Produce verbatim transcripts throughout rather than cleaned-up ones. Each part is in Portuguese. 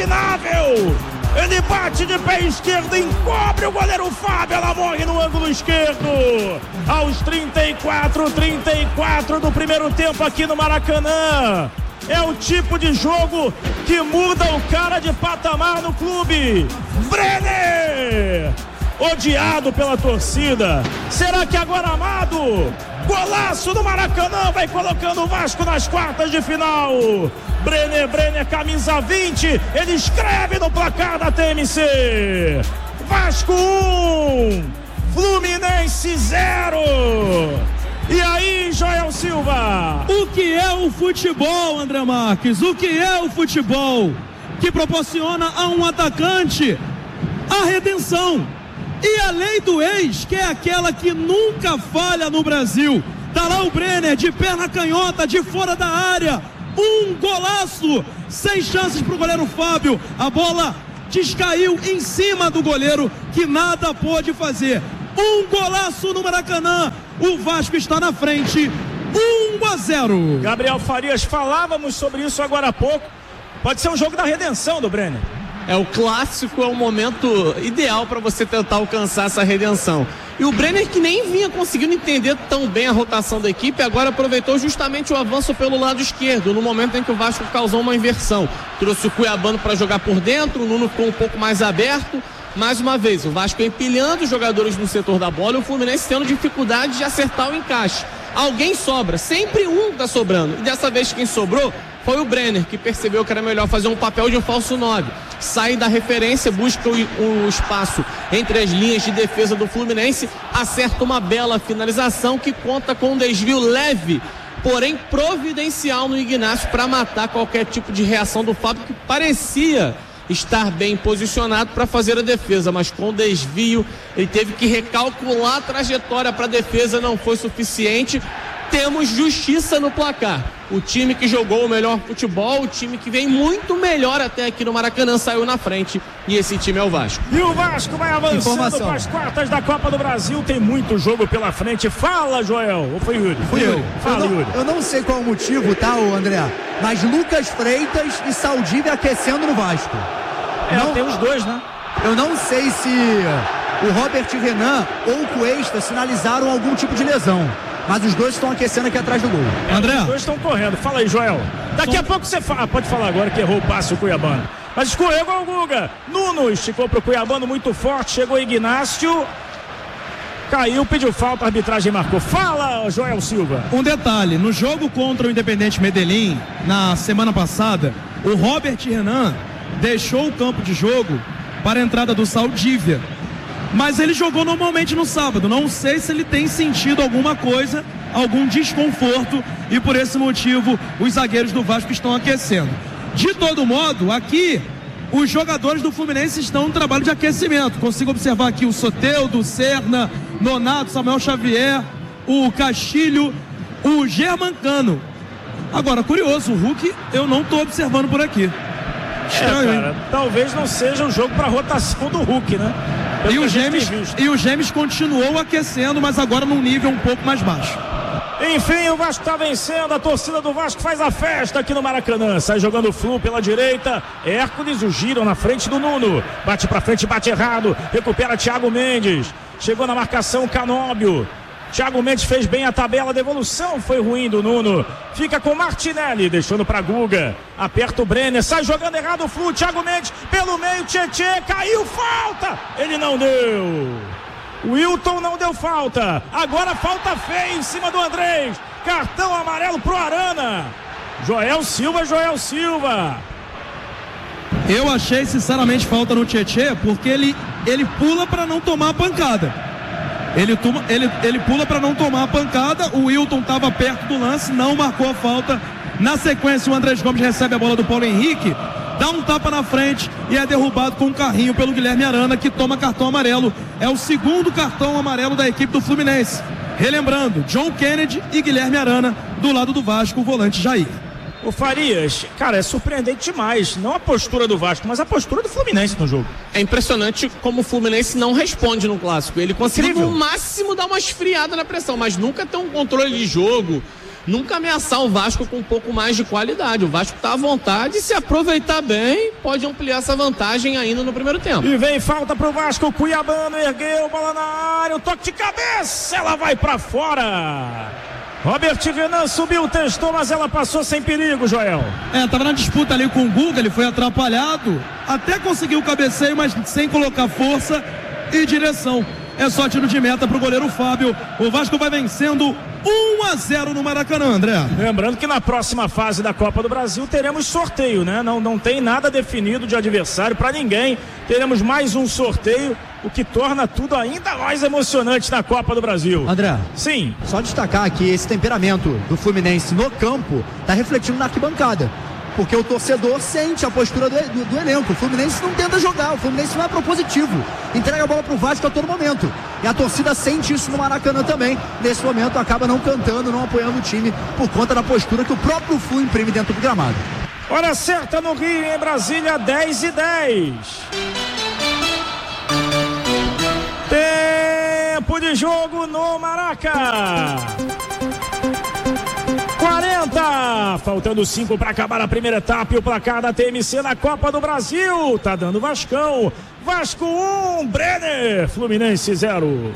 Inominável! Ele bate de pé esquerdo, encobre o goleiro Fábio, ela morre no ângulo esquerdo. Aos trinta e quatro, trinta e quatro do primeiro tempo aqui no Maracanã. É o tipo de jogo que muda o cara de patamar no clube. Brenner! Odiado pela torcida. Será que agora amado? Golaço do Maracanã, vai colocando o Vasco nas quartas de final. Brenner, Brenner, camisa vinte, ele escreve no placar da T M C. Vasco um, Fluminense zero. E aí, Joel Silva? O que é o futebol, André Marques? O que é o futebol que proporciona a um atacante a redenção? E a lei do ex, que é aquela que nunca falha no Brasil. Tá lá o Brenner, de perna canhota, de fora da área. Um golaço, sem chances pro goleiro Fábio. A bola descaiu em cima do goleiro, que nada pôde fazer. Um golaço no Maracanã. O Vasco está na frente, um a zero. Gabriel Farias, falávamos sobre isso agora há pouco. Pode ser um jogo da redenção do Brenner. É o clássico, é o momento ideal para você tentar alcançar essa redenção. E o Brenner, que nem vinha conseguindo entender tão bem a rotação da equipe, agora aproveitou justamente o avanço pelo lado esquerdo, no momento em que o Vasco causou uma inversão. Trouxe o Cuiabano para jogar por dentro, o Nuno ficou um pouco mais aberto. Mais uma vez, o Vasco empilhando os jogadores no setor da bola e o Fluminense tendo dificuldade de acertar o encaixe. Alguém sobra, sempre um está sobrando. E dessa vez quem sobrou foi o Brenner, que percebeu que era melhor fazer um papel de um falso nove. Sai da referência, busca o, o espaço entre as linhas de defesa do Fluminense, acerta uma bela finalização que conta com um desvio leve, porém providencial no Ignacio para matar qualquer tipo de reação do Fábio, que parecia estar bem posicionado para fazer a defesa, mas com desvio ele teve que recalcular a trajetória para a defesa, não foi suficiente. Temos justiça no placar. O time que jogou o melhor futebol, o time que vem muito melhor até aqui no Maracanã, saiu na frente, e esse time é o Vasco. E o Vasco vai avançando para as quartas da Copa do Brasil, tem muito jogo pela frente. Fala, Joel. Ou foi Yuri? Fui eu. Fala, eu não, Yuri. Eu não sei qual é o motivo, tá, André? Mas Lucas Freitas e Saldívia aquecendo no Vasco. É, não, tem os dois, né? Eu não sei se o Robert Renan ou o Cuesta sinalizaram algum tipo de lesão, mas os dois estão aquecendo aqui atrás do gol. É, André? Os dois estão correndo. Fala aí, Joel. Daqui Som... a pouco você fala. Ah, pode falar agora que errou o passe o Cuiabano. Mas escorregou o Guga. Nuno esticou pro Cuiabano muito forte. Chegou Ignacio. Caiu, pediu falta, a arbitragem marcou. Fala, Joel Silva. Um detalhe, no jogo contra o Independente Medellín, na semana passada, o Robert Renan deixou o campo de jogo para a entrada do Saldívia. Mas ele jogou normalmente no sábado. Não sei se ele tem sentido alguma coisa, algum desconforto, e por esse motivo os zagueiros do Vasco estão aquecendo. De todo modo, aqui os jogadores do Fluminense estão no trabalho de aquecimento. Consigo observar aqui o Soteldo, o Serna, Nonato, Samuel Xavier, o Castilho, o Germancano. Agora, curioso, o Hulk eu não estou observando por aqui. Estranho, é, cara, talvez não seja um jogo para rotação do Hulk, né? E o, Gêmeos, e o Gêmeos continuou aquecendo, mas agora num nível um pouco mais baixo. Enfim, o Vasco está vencendo, a torcida do Vasco faz a festa aqui no Maracanã. Sai jogando o Flu pela direita, Hércules, o giro na frente do Nuno. Bate pra frente, bate errado, recupera Thiago Mendes. Chegou na marcação Canóbio. Thiago Mendes fez bem a tabela, a devolução foi ruim do Nuno. Fica com Martinelli, deixando pra Guga. Aperta o Brenner, sai jogando errado o Flu. Thiago Mendes pelo meio, Tietê, caiu, falta! Ele não deu. O Wilton não deu falta. Agora falta feia em cima do Andrés. Cartão amarelo pro Arana. Joel Silva, Joel Silva. Eu achei sinceramente falta no Tietê, porque ele, ele pula pra não tomar a pancada. Ele, tuma, ele, ele pula para não tomar a pancada. O Wilton estava perto do lance, não marcou a falta. Na sequência, o Andrés Gomes recebe a bola do Paulo Henrique, dá um tapa na frente e é derrubado com um carrinho pelo Guilherme Arana, que toma cartão amarelo. É o segundo cartão amarelo da equipe do Fluminense. Relembrando, John Kennedy e Guilherme Arana do lado do Vasco, o volante Jair. O Farias, cara, é surpreendente demais, não a postura do Vasco, mas a postura do Fluminense no jogo. É impressionante como o Fluminense não responde no clássico. Ele conseguiu Incrível. no máximo dar uma esfriada na pressão, mas nunca tem um controle de jogo, nunca ameaçar o Vasco com um pouco mais de qualidade. O Vasco tá à vontade e, se aproveitar bem, pode ampliar essa vantagem ainda no primeiro tempo. E vem falta pro Vasco, Cuiabano ergueu, bola na área, o toque de cabeça, ela vai pra fora. Robert Renan subiu, testou, mas ela passou sem perigo, Joel. É, tava na disputa ali com o Guga, ele foi atrapalhado, até conseguiu o cabeceio, mas sem colocar força e direção. É só tiro de meta pro goleiro Fábio. O Vasco vai vencendo um a zero no Maracanã, André. Lembrando que na próxima fase da Copa do Brasil teremos sorteio, né? Não, não tem nada definido de adversário para ninguém. Teremos mais um sorteio, o que torna tudo ainda mais emocionante na Copa do Brasil. André. Sim. Só destacar aqui, esse temperamento do Fluminense no campo tá refletindo na arquibancada. Porque o torcedor sente a postura do, do, do elenco. O Fluminense não tenta jogar, o Fluminense não é propositivo. Entrega a bola pro Vasco a todo momento. E a torcida sente isso no Maracanã também. Nesse momento acaba não cantando, não apoiando o time por conta da postura que o próprio Flu imprime dentro do gramado. Hora certa no Rio, em Brasília, dez e dez. Tempo de jogo no Maraca. quarenta, faltando cinco para acabar a primeira etapa, e o placar da T M C na Copa do Brasil tá dando Vascão. Vasco um, Brenner, Fluminense zero.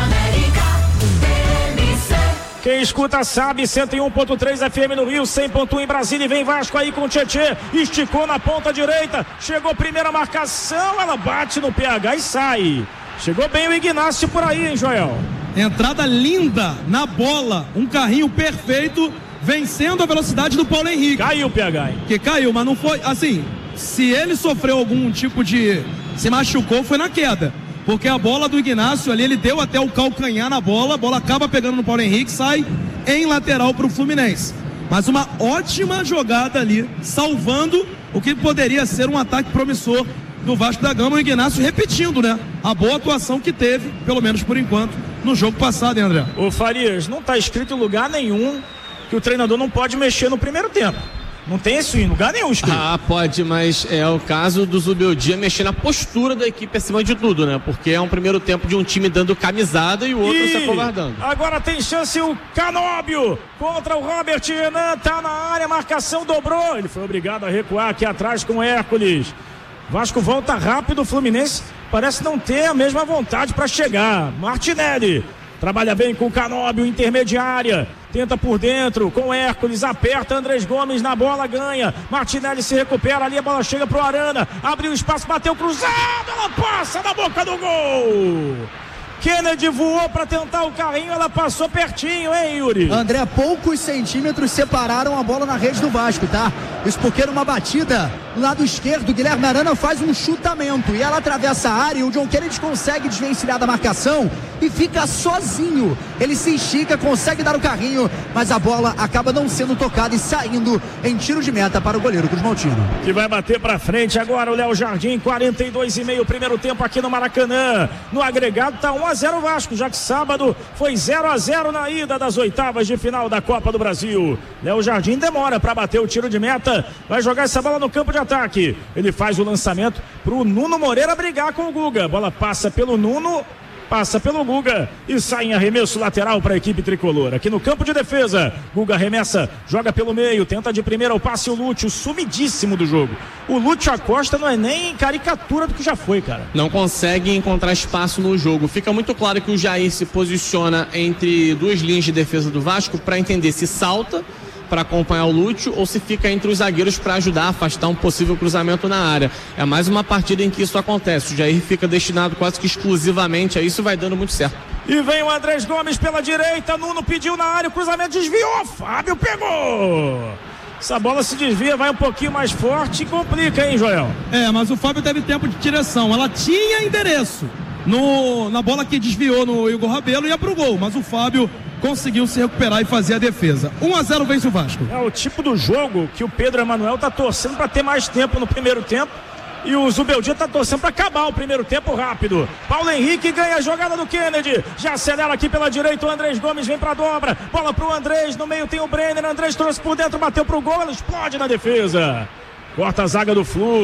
Quem escuta sabe, cento e um ponto três F M no Rio, cem ponto um em Brasília, e vem Vasco aí com o Tietê, esticou na ponta direita, chegou primeira marcação, ela bate no P H e sai. Chegou bem o Ignacio por aí, hein, Joel? Entrada linda na bola, um carrinho perfeito, vencendo a velocidade do Paulo Henrique. Caiu o P H, hein? Que caiu, mas não foi, assim, se ele sofreu algum tipo de, se machucou, foi na queda. Porque a bola do Ignacio ali, ele deu até o calcanhar na bola, a bola acaba pegando no Paulo Henrique, sai em lateral para o Fluminense. Mas uma ótima jogada ali, salvando o que poderia ser um ataque promissor do Vasco da Gama. O Ignacio repetindo, né? A boa atuação que teve, pelo menos por enquanto, no jogo passado, hein, André? Ô Farias, não está escrito em lugar nenhum que o treinador não pode mexer no primeiro tempo. Não tem isso em lugar nenhum escrito. Ah, pode, mas é o caso do Zubeldia mexer na postura da equipe acima de tudo, né? Porque é um primeiro tempo de um time dando camisada e o outro e se acovardando. Agora tem chance o Canóbio contra o Robert Renan, tá na área, marcação dobrou. Ele foi obrigado a recuar aqui atrás com o Hércules. Vasco volta rápido, o Fluminense parece não ter a mesma vontade para chegar. Martinelli trabalha bem com o Canóbio, intermediária, tenta por dentro com o Hércules, aperta Andrés Gomes na bola, ganha. Martinelli se recupera ali, a bola chega pro Arana, abriu espaço, bateu cruzado, ela passa na boca do gol. Kennedy voou para tentar o carrinho, ela passou pertinho, hein, Yuri? André, poucos centímetros separaram a bola na rede do Vasco, tá? Isso porque numa batida no lado esquerdo, o Guilherme Arana faz um chutamento e ela atravessa a área e o John Kennedy consegue desvencilhar da marcação e fica sozinho. Ele se estica, consegue dar o carrinho, mas a bola acaba não sendo tocada e saindo em tiro de meta para o goleiro Cruz Maltino. Que vai bater para frente agora o Léo Jardim, quarenta e dois e meio primeiro tempo aqui no Maracanã. No agregado tá um a zero Vasco, já que sábado foi zero a zero na ida das oitavas de final da Copa do Brasil. Léo Jardim demora para bater o tiro de meta, vai jogar essa bola no campo de ataque. Ele faz o lançamento pro Nuno Moreira brigar com o Guga. Bola passa pelo Nuno, passa pelo Guga e sai em arremesso lateral para a equipe tricolor. Aqui no campo de defesa, Guga arremessa, joga pelo meio, tenta de primeira o passe, o Lúcio, sumidíssimo do jogo. O Lúcio Acosta não é nem caricatura do que já foi, cara. Não consegue encontrar espaço no jogo. Fica muito claro que o Jair se posiciona entre duas linhas de defesa do Vasco para entender se salta para acompanhar o Lúcio ou se fica entre os zagueiros para ajudar a afastar um possível cruzamento na área. É mais uma partida em que isso acontece. O Jair fica destinado quase que exclusivamente a isso, vai dando muito certo. E vem o Andrés Gomes pela direita, Nuno pediu na área, o cruzamento desviou, Fábio pegou. Essa bola se desvia, vai um pouquinho mais forte e complica, hein, Joel? É, mas o Fábio teve tempo de direção, ela tinha endereço no, na bola que desviou no Igor Rabelo, ia pro gol, mas o Fábio conseguiu se recuperar e fazer a defesa. um a zero vence o Vasco. É o tipo do jogo que o Pedro Emanuel tá torcendo para ter mais tempo no primeiro tempo e o Zubeldia tá torcendo para acabar o primeiro tempo rápido. Paulo Henrique ganha a jogada do Kennedy, já acelera aqui pela direita, o Andrés Gomes vem pra dobra, bola pro Andrés, no meio tem o Brenner, Andrés trouxe por dentro, bateu pro gol, ela explode na defesa. Corta a zaga do Flu,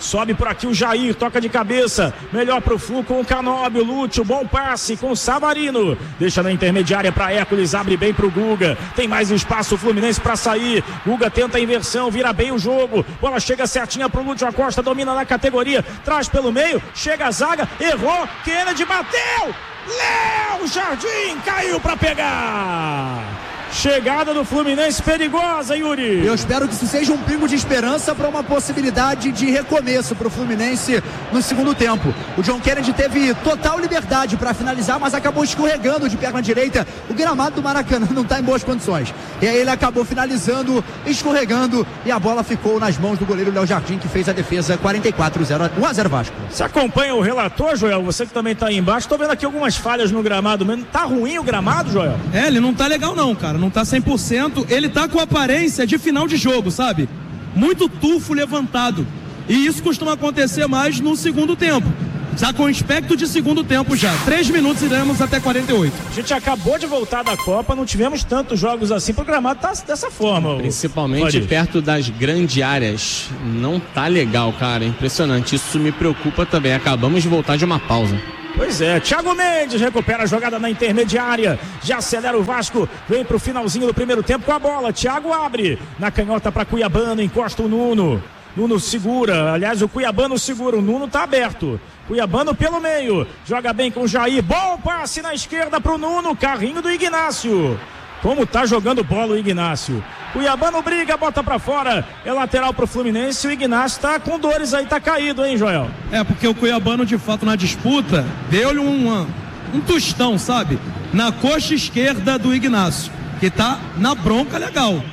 sobe por aqui o Jair, toca de cabeça, melhor pro Flu com o Canóbio, Lúcio, bom passe com o Savarino, deixa na intermediária para Hércules, abre bem pro Guga, tem mais espaço o Fluminense para sair, Guga tenta a inversão, vira bem o jogo, bola chega certinha pro Lúcio Acosta, domina na categoria, traz pelo meio, chega a zaga, errou, Kennedy bateu, Léo Jardim caiu para pegar. Chegada do Fluminense perigosa, Yuri. Eu espero que isso seja um pingo de esperança para uma possibilidade de recomeço para o Fluminense no segundo tempo. O John Kennedy teve total liberdade para finalizar, mas acabou escorregando de perna direita. O gramado do Maracanã não está em boas condições. E aí ele acabou finalizando, escorregando, e a bola ficou nas mãos do goleiro Léo Jardim, que fez a defesa. Quarenta e quatro a zero, um a zero Vasco. Você acompanha o relator, Joel? Você que também está aí embaixo. Estou vendo aqui algumas falhas no gramado mesmo. Tá ruim o gramado, Joel? É, ele não tá legal não, cara. Não tá cem por cento, ele tá com aparência de final de jogo, sabe? Muito tufo levantado. E isso costuma acontecer mais no segundo tempo. Já com aspecto de segundo tempo já. Três minutos e iremos até quarenta e oito. A gente acabou de voltar da Copa, não tivemos tantos jogos assim, porque o gramado tá dessa forma. Principalmente perto das grandes áreas. Não tá legal, cara. Impressionante. Isso me preocupa também. Acabamos de voltar de uma pausa. Pois é, Thiago Mendes recupera a jogada na intermediária, já acelera o Vasco, vem pro finalzinho do primeiro tempo com a bola, Thiago abre, na canhota para Cuiabano, encosta o Nuno, Nuno segura, aliás o Cuiabano segura, o Nuno tá aberto, Cuiabano pelo meio, joga bem com o Jair, bom passe na esquerda pro Nuno, carrinho do Ignácio. Como tá jogando bola o Ignácio. Cuiabano briga, bota pra fora. É lateral pro Fluminense. O Ignácio tá com dores aí, tá caído, hein, Joel? É, porque o Cuiabano, de fato, na disputa, deu-lhe um, um tostão, sabe? Na coxa esquerda do Ignácio, que tá na bronca legal.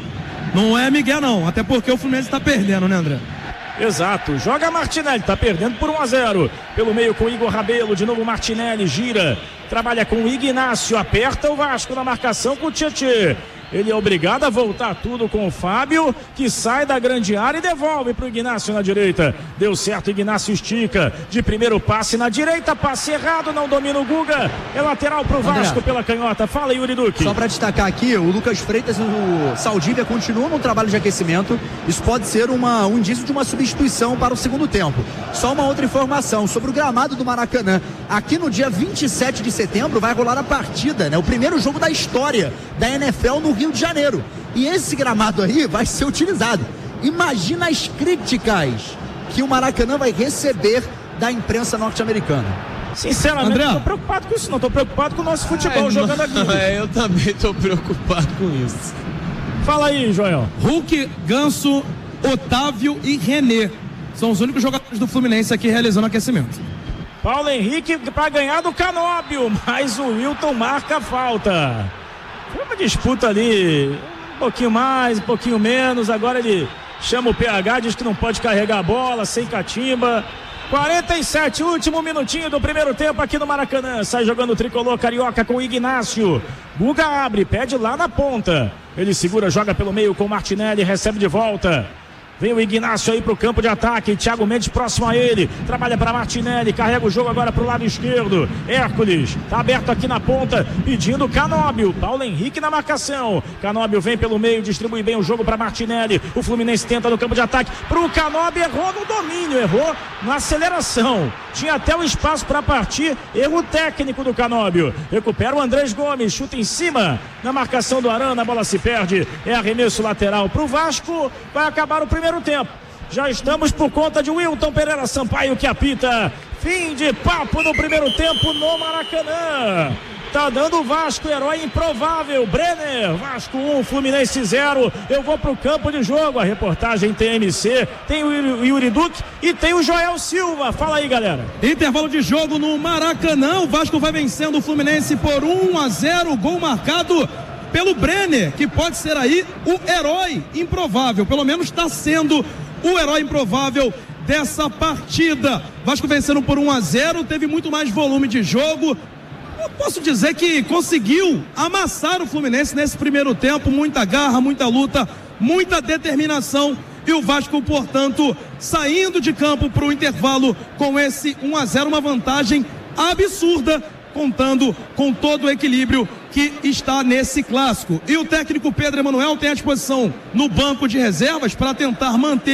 Não é Miguel, não. Até porque o Fluminense tá perdendo, né, André? Exato, joga Martinelli, tá perdendo por um a zero, pelo meio com Igor Rabelo, de novo Martinelli, gira, trabalha com o Ignácio, aperta o Vasco na marcação com o Tietê. Ele é obrigado a voltar tudo com o Fábio, que sai da grande área e devolve para o Ignácio na direita. Deu certo, Ignácio estica. De primeiro passe na direita, passe errado, não domina o Guga. É lateral para o Vasco André, pela canhota. Fala, Yuri Duque. Só para destacar aqui, o Lucas Freitas e o Saldívia continuam no trabalho de aquecimento. Isso pode ser uma, um indício de uma substituição para o segundo tempo. Só uma outra informação sobre o gramado do Maracanã. Aqui no dia vinte e sete de setembro vai rolar a partida, né? O primeiro jogo da história da N F L no Rio de Janeiro. E esse gramado aí vai ser utilizado. Imagina as críticas que o Maracanã vai receber da imprensa norte-americana. Sinceramente, André, não tô preocupado com isso, não. Tô preocupado com o nosso futebol Ai, jogando aqui. É, eu também tô preocupado com isso. Fala aí, Joel. Hulk, Ganso, Otávio e René são os únicos jogadores do Fluminense aqui realizando aquecimento. Paulo Henrique para ganhar do Canóbio, mas o Wilton marca a falta. Foi uma disputa ali, um pouquinho mais, um pouquinho menos. Agora ele chama o P H, diz que não pode carregar a bola, sem catimba. quarenta e sete, último minutinho do primeiro tempo aqui no Maracanã. Sai jogando o tricolor carioca com o Ignácio. Guga abre, pede lá na ponta. Ele segura, joga pelo meio com o Martinelli, recebe de volta. Vem o Ignácio aí pro campo de ataque, Thiago Mendes próximo a ele, trabalha para Martinelli, carrega o jogo agora pro lado esquerdo, Hércules, tá aberto aqui na ponta, pedindo Canóbio, Paulo Henrique na marcação, Canóbio vem pelo meio, distribui bem o jogo para Martinelli, o Fluminense tenta no campo de ataque, pro Canóbio, errou no domínio, errou na aceleração, tinha até o espaço para partir, erro técnico do Canóbio, recupera o Andrés Gomes, chuta em cima, na marcação do Arana, a bola se perde, é arremesso lateral pro Vasco, vai acabar o primeiro tempo. Já estamos por conta de Wilton Pereira Sampaio que apita. Fim de papo no primeiro tempo no Maracanã. Tá dando o Vasco, herói improvável. Brenner, Vasco um, Fluminense zero. Eu vou pro campo de jogo. A reportagem tem M C, tem o Yuri Duque e tem o Joel Silva. Fala aí, galera. Intervalo de jogo no Maracanã. O Vasco vai vencendo o Fluminense por um a zero. Gol marcado pelo Brenner, que pode ser aí o herói improvável, pelo menos está sendo o herói improvável dessa partida. Vasco vencendo por um a zero, teve muito mais volume de jogo. Eu posso dizer que conseguiu amassar o Fluminense nesse primeiro tempo, muita garra, muita luta, muita determinação, e o Vasco, portanto, saindo de campo para o intervalo com esse um a zero, uma vantagem absurda, contando com todo o equilíbrio que está nesse clássico. E o técnico Pedro Emanuel tem à disposição no banco de reservas para tentar manter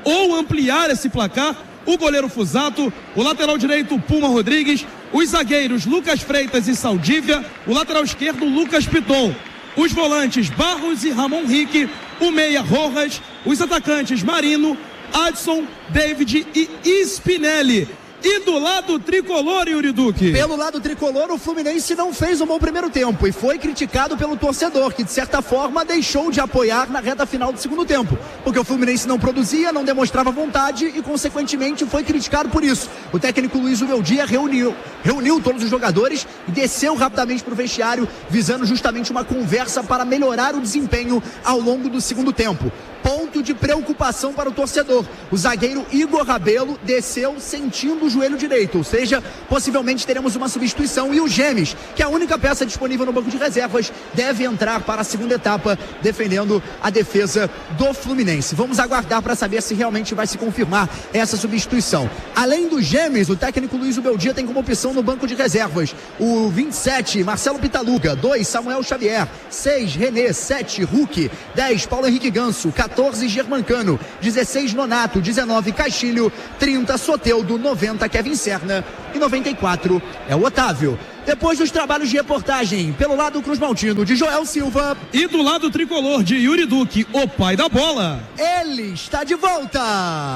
ou ampliar esse placar, o goleiro Fusato, o lateral direito Puma Rodrigues, os zagueiros Lucas Freitas e Saldívia, o lateral esquerdo Lucas Piton, os volantes Barros e Ramon Rique, o meia Rojas, os atacantes Marino, Adson, David e Spinelli. E do lado tricolor, Yuri Duque? Pelo lado tricolor, o Fluminense não fez um bom primeiro tempo e foi criticado pelo torcedor, que de certa forma deixou de apoiar na reta final do segundo tempo, porque o Fluminense não produzia, não demonstrava vontade e consequentemente foi criticado por isso. O técnico Luiz Ubeldia reuniu, reuniu todos os jogadores e desceu rapidamente para o vestiário, visando justamente uma conversa para melhorar o desempenho ao longo do segundo tempo. Ponto de preocupação para o torcedor. O zagueiro Igor Rabelo desceu sentindo o joelho direito, ou seja, possivelmente teremos uma substituição, e o Gemes, que é a única peça disponível no banco de reservas, deve entrar para a segunda etapa, defendendo a defesa do Fluminense. Vamos aguardar para saber se realmente vai se confirmar essa substituição. Além do Gemes, o técnico Luiz Ubeldia tem como opção no banco de reservas o vinte e sete, Marcelo Pitaluga, dois, Samuel Xavier, seis, René, sete, Hulk, dez, Paulo Henrique Ganso, quatorze, Germancano, dezesseis, Nonato, dezenove, Caixilho, trinta, Soteldo, noventa, Kevin Serna e noventa e quatro é o Otávio. Depois dos trabalhos de reportagem pelo lado Cruz Maltino de Joel Silva e do lado tricolor de Yuri Duque, o pai da bola, ele está de volta.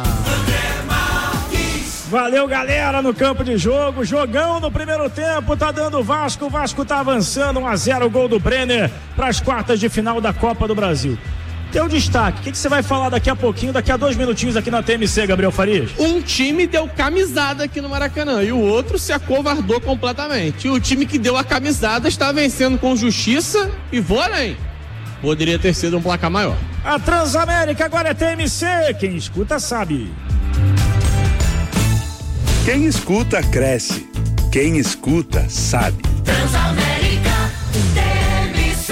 Valeu, galera, no campo de jogo, jogão no primeiro tempo, tá dando o Vasco, o Vasco tá avançando, um a zero, gol do Brenner para as quartas de final da Copa do Brasil. Teu destaque, o que, que você vai falar daqui a pouquinho, daqui a dois minutinhos aqui na T M C, Gabriel Farias? Um time deu camisada aqui no Maracanã e o outro se acovardou completamente. E o time que deu a camisada está vencendo com justiça e vou além. Poderia ter sido um placar maior. A Transamérica agora é T M C, quem escuta sabe. Quem escuta cresce, quem escuta sabe. Transamérica T M C.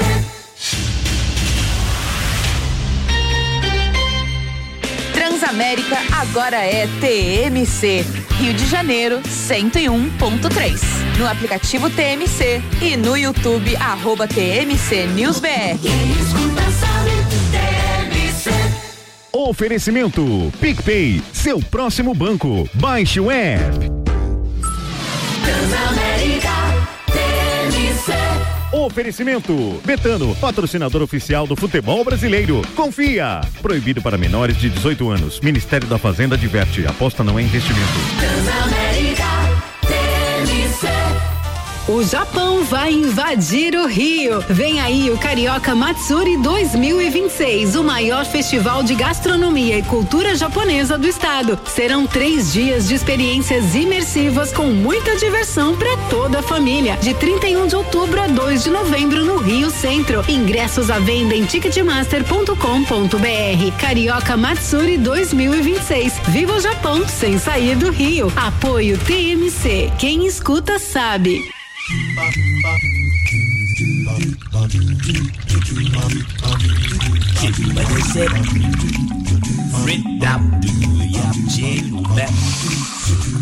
Transamérica agora é T M C, Rio de Janeiro cento e um ponto três. No aplicativo T M C e no YouTube, arroba T M C News B R. Quem escuta sabe, T M C. Oferecimento PicPay, seu próximo banco. Baixe o app. Transamérica T M C. Oferecimento Betano, patrocinador oficial do futebol brasileiro. Confia. Proibido para menores de dezoito anos. Ministério da Fazenda adverte. Aposta não é investimento. Transamérica T M C. O Japão vai invadir o Rio. Vem aí o Carioca Matsuri dois mil e vinte e seis, o maior festival de gastronomia e cultura japonesa do estado. Serão três dias de experiências imersivas com muita diversão para toda a família. De trinta e um de outubro a dois de novembro no Rio Centro. Ingressos à venda em ticketmaster ponto com ponto b r. Carioca Matsuri dois mil e vinte e seis. Viva o Japão sem sair do Rio. Apoio T M C. Quem escuta sabe. Red